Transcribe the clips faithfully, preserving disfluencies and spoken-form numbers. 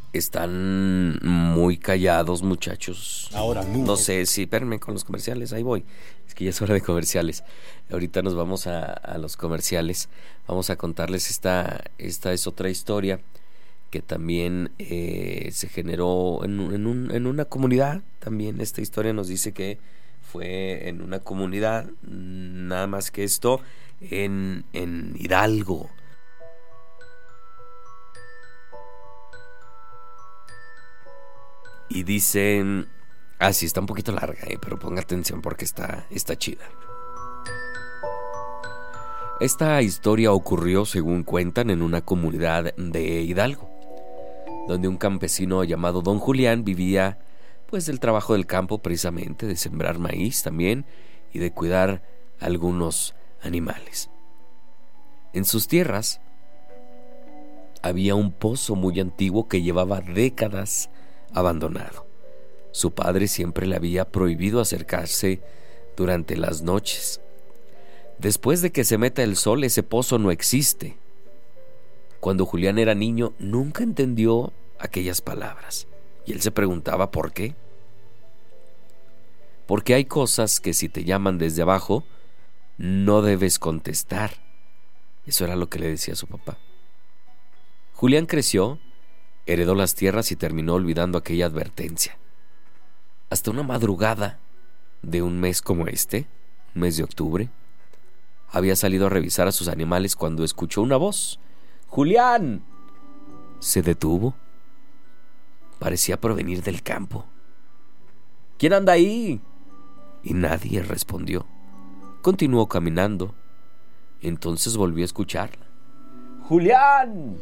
Están muy callados, muchachos. Ahora, no. No sé si, espérenme con los comerciales, ahí voy. Es que ya es hora de comerciales. Ahorita nos vamos a, a los comerciales. Vamos a contarles esta, esta es otra historia que también eh, se generó en, un- en, un- en una comunidad. También esta historia nos dice que fue en una comunidad, nada más que esto, en, en Hidalgo. Y dicen, ah, sí, está un poquito larga, eh, pero ponga atención porque está, está chida. Esta historia ocurrió, según cuentan, en una comunidad de Hidalgo, donde un campesino llamado Don Julián vivía pues del trabajo del campo, precisamente de sembrar maíz también y de cuidar algunos animales. En sus tierras había un pozo muy antiguo que llevaba décadas abandonado. Su padre siempre le había prohibido acercarse durante las noches. Después de que se meta el sol, ese pozo no existe. Cuando Julián era niño, nunca entendió aquellas palabras. Y él se preguntaba por qué. Porque hay cosas que si te llaman desde abajo, no debes contestar. Eso era lo que le decía a su papá. Julián creció, heredó las tierras y terminó olvidando aquella advertencia. Hasta una madrugada de un mes como este, mes de octubre, había salido a revisar a sus animales cuando escuchó una voz. ¡Julián! Se detuvo. Parecía provenir del campo. ¿Quién anda ahí? Y nadie respondió. Continuó caminando. Entonces volvió a escucharla. ¡Julián!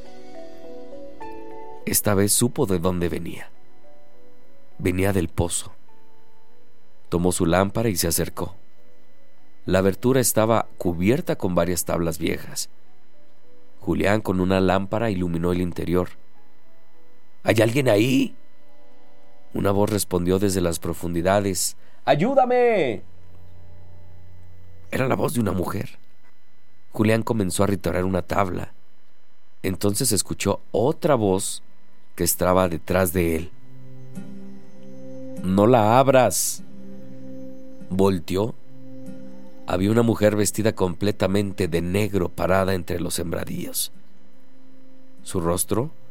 Esta vez supo de dónde venía. Venía del pozo. Tomó su lámpara y se acercó. La abertura estaba cubierta con varias tablas viejas. Julián, con una lámpara, iluminó el interior. ¿Hay alguien ahí? Una voz respondió desde las profundidades. ¡Ayúdame! Era la voz de una mujer. Julián comenzó a ritorear una tabla. Entonces escuchó otra voz que estaba detrás de él. ¡No la abras! Volteó. Había una mujer vestida completamente de negro parada entre los sembradíos. Su rostro